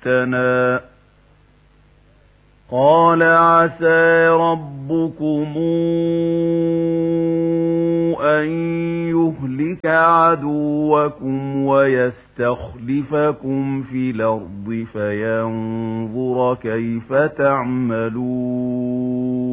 جئتنا قال عسى ربكم أن يهلك عدوكم ويستخلفكم في الأرض فينظر كيف تعملون